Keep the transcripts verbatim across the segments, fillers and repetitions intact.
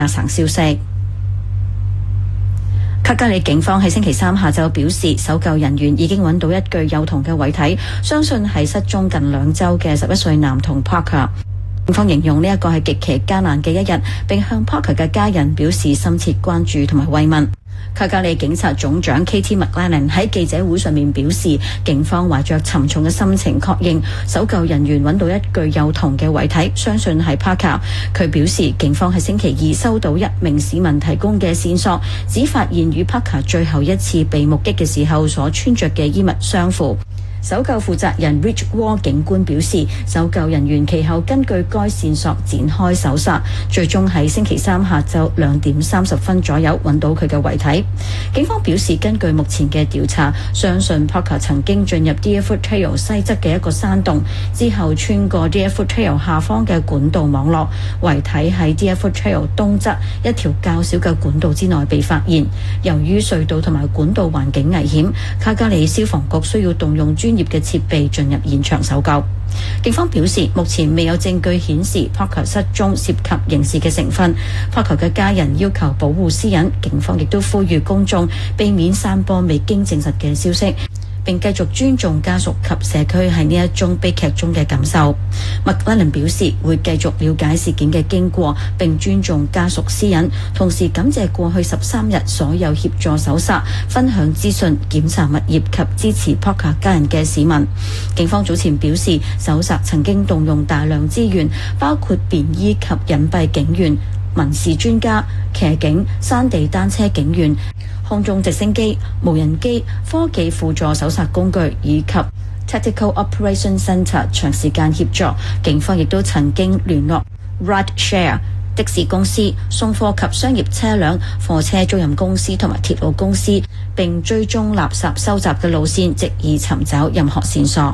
亞省消息。卡加里警方喺星期三下晝表示，搜救人員已經揾到一具幼童嘅遺體，相信係失蹤近兩週嘅十一歲男童 Parker。警方形容呢一個係極其艱難嘅一日，並向 Parker 嘅家人表示深切關注同埋慰問。卡加里警察總長 Katie McLennan 喺記者會上面表示，警方懷着沉重嘅心情確認搜救人員揾到一具幼童嘅遺體，相信係 Parker。佢表示，警方喺星期二收到一名市民提供嘅線索，只發現與 Parker 最後一次被目擊嘅時候所穿着嘅衣物相符。搜救負責人 Rich Wall 警官表示，搜救人員其後根據該線索展開搜查，最終喺星期三下晝兩點三十分左右揾到佢嘅遺體。警方表示，根據目前嘅調查，相信 Parker 曾經進入 Deerfoot Trail 西側嘅一個山洞，之後穿過 Deerfoot Trail 下方嘅管道網絡，遺體喺 Deerfoot Trail 東側一條較小嘅管道之內被發現。由於隧道同埋管道環境危險，卡加里消防局需要動用專業嘅設備進入現場搜救。警方表示，目前未有證據顯示 Parker 失蹤涉及刑事嘅成分。Parker 嘅家人要求保護私隱，警方亦都呼籲公眾避免散播未經證實嘅消息，並繼續尊重家屬及社區喺呢一宗悲劇中嘅感受。麥拉倫表示會繼續了解事件嘅經過，並尊重家屬私隱，同時感謝過去十三日所有協助搜查、分享資訊、檢查物業及支持 Parker 家人嘅市民。警方早前表示，搜查曾經動用大量資源，包括便衣及隱蔽警員、民事專家、騎警、山地單車警員、空中直升機、無人機、科技輔助搜查工具以及 Tactical Operation Center 長時間協助。警方亦都曾經聯絡 Rideshare 的士公司、送貨及商業車輛、貨車租賃公司同埋鐵路公司，並追蹤垃圾收集嘅路線，藉以尋找任何線索。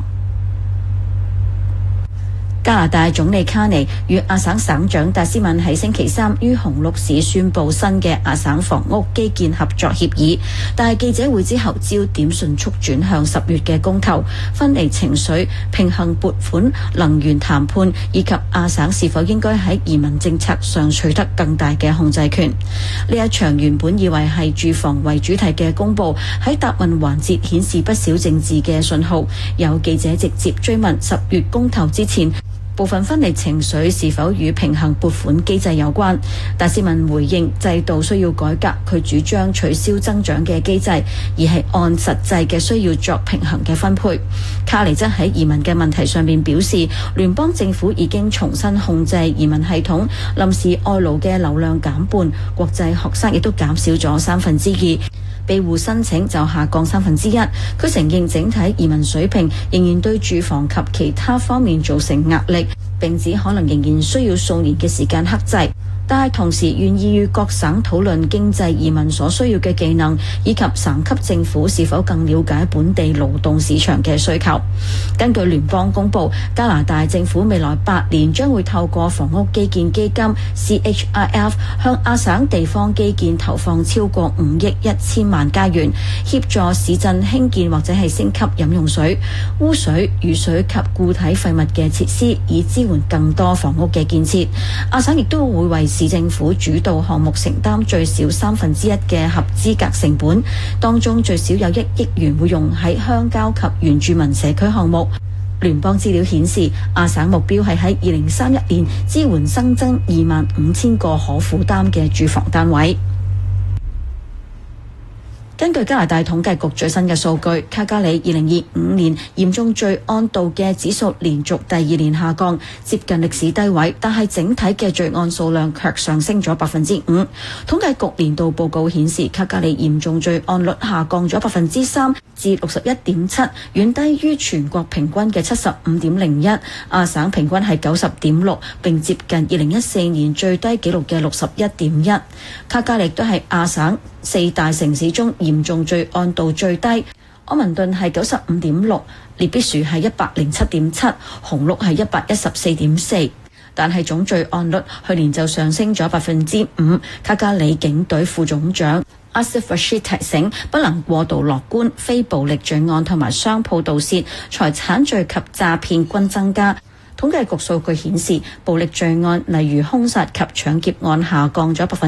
加拿大總理卡尼與亞省省長達斯文喺星期三於紅鹿市宣布新嘅亞省房屋基建合作協議，但係記者會之後焦點迅速轉向十月嘅公投、分離情緒、平衡撥款、能源談判以及亞省是否應該喺移民政策上取得更大嘅控制權。呢一場原本以為係住房為主題嘅公佈，喺答問環節顯示不少政治嘅信號。有記者直接追問十月公投之前部分分離情緒是否與平衡撥款機制有關？達斯文回應制度需要改革，佢主張取消增長嘅機制，而係按實際嘅需要作平衡嘅分配。卡尼則喺移民嘅問題上面表示，聯邦政府已經重新控制移民系統，臨時外勞嘅流量減半，國際學生亦都減少咗三分之二。庇護申請就下降三分之一。佢承認整體移民水平仍然對住房及其他方面造成壓力，並指可能仍然需要數年嘅時間克制。但係同時願意與各省討論經濟移民所需要嘅技能，以及省級政府是否更了解本地勞動市場嘅需求。根據聯邦公佈，加拿大政府未來八年將會透過房屋基建基金 C H I F 向亞省地方基建投放超過五億一千萬加元，協助市鎮興建或者係升級飲用水、污水、雨水及固體廢物嘅設施，以支援更多房屋嘅建設。亞省亦都會為市政府主導項目承擔最少三分之一嘅合資格成本，當中最少有一億元會用喺鄉郊及原住民社區項目。聯邦資料顯示，亞省目標係喺二零三一年支援新增二萬五千個可負擔嘅住房單位。根據加拿大統計局最新嘅數據，卡加里二零二五年嚴重罪案度嘅指數連續第二年下降，接近歷史低位，但係整體嘅罪案數量卻上升咗百分之五。統計局年度報告顯示，卡加里嚴重罪案率下降咗百分之三至六十一點七，遠低於全國平均嘅七十五點零一，亞省平均係九十點六，並接近二零一四年最低紀錄嘅六十一點一。卡加里都係亞省四大城市中嚴重罪案度最低，柯文頓係九十五點六，列必殊係一百零七點七，紅鹿係一百一十四點四。但係總罪案率去年就上升咗百分之五。卡加里警隊副總長Asif Rashid 提醒，不能過度樂觀，非暴力罪案同埋商鋪盜竊、財產罪及詐騙均增加。 統計局數據顯示，暴力罪案例如兇殺及搶劫案下降咗百分